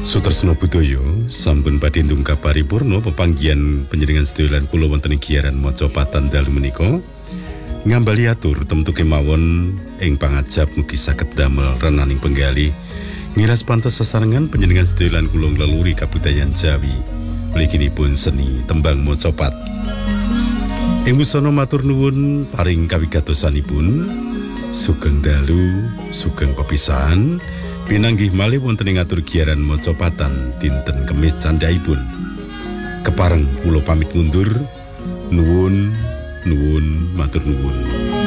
Sutresna budaya sampun badhe ndungkap paripurna pepanggihan panjenengan sedaya lan kula wonten ing giyaran maca patan dalu menika ngambali atur temtu kemawon ing pangajap mugi saged damel renaning penggali ngiras pantes sesarengan panjenengan sedaya lan kula ngleluri kabudayan Jawi mliginipun seni tembang macapat. Ing wusana matur nuwun paring kawigatosanipun sugeng dalu sugeng pepisahan pinanggih malih wonten ing atur giyaran macapatan dinten Kemis candhaipun. Kepareng kula pamit mundur. Nuwun, matur nuwun.